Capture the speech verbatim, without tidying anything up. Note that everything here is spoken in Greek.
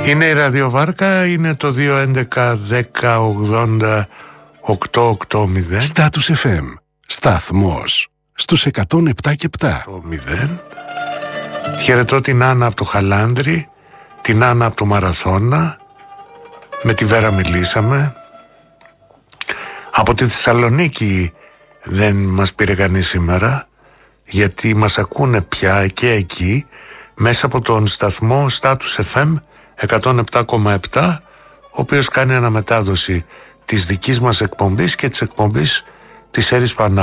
Είναι η Ραδιοβάρκα, είναι το δύο έντεκα δέκα ογδόντα οκτώ ογδόντα μηδέν. Status εφ εμ, σταθμός στους εκατόν επτά και επτά. μηδέν. Χαιρετώ την Άννα από το Χαλάνδρι, την Άννα από το Μαραθώνα, με τη Βέρα μιλήσαμε. Από τη Θεσσαλονίκη δεν μας πήρε κανείς σήμερα, γιατί μας ακούνε πια και εκεί μέσα από τον σταθμό Status εφ εμ εκατόν επτά κόμμα επτά, ο οποίος κάνει αναμετάδοση της δικής μας εκπομπής και της εκπομπής της Έρης Πανά.